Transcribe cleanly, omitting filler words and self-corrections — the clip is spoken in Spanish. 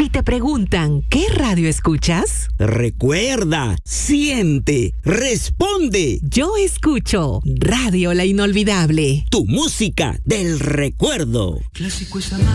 Si te preguntan, ¿qué radio escuchas? Recuerda, siente, responde. Yo escucho Radio La Inolvidable. Tu música del recuerdo. Clásico es amar.